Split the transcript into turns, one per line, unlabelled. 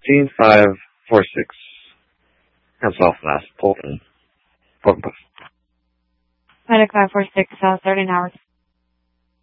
15-5-4-6. That's off last. Fulton Post.
Medic 546, starting hours.